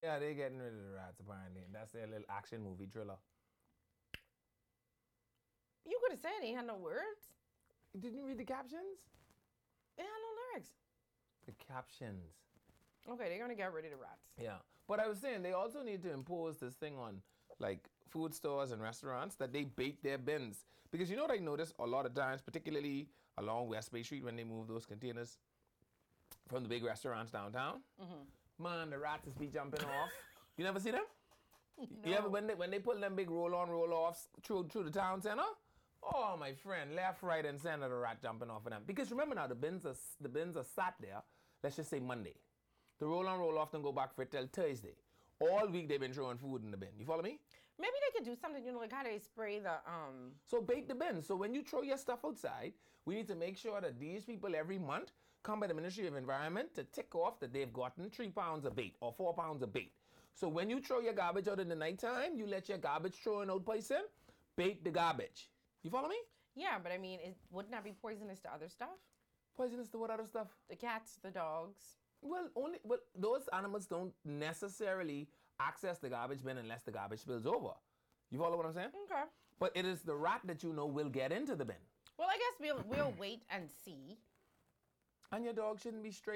Yeah, they're getting rid of the rats apparently. That's their little action movie thriller. You could have said it had no words. Didn't you read the captions? It had no lyrics. The captions. Okay, they're gonna get rid of the rats. Yeah. But I was saying they also need to impose this thing on like food stores and restaurants that they bake their bins. Because you know what I noticed a lot of times, particularly along West Bay Street when they move those containers from the big restaurants downtown? Mm-hmm. Man, the rats just be jumping off. You never see them? No. You ever when they pull them big roll-on, roll-offs through the town center? Oh, my friend, left, right, and center, the rat jumping off of them. Because remember now, the bins are sat there, let's just say Monday. The roll-on, roll-off don't go back for it till Thursday. All week they've been throwing food in the bin. You follow me? Maybe they could do something, like how they spray the So bake the bin. So when you throw your stuff outside, we need to make sure that these people every month come by the Ministry of Environment to tick off that they've gotten 3 pounds of bait or 4 pounds of bait. So when you throw your garbage out in the nighttime, you let your garbage throwing out person bait the garbage. You follow me? Yeah, but I mean, wouldn't that be poisonous to other stuff? Poisonous to what other stuff? The cats, the dogs. Well, those animals don't necessarily access the garbage bin unless the garbage spills over. You follow what I'm saying? Okay. But it is the rat that you know will get into the bin. Well, I guess we'll wait and see. And your dog shouldn't be straight.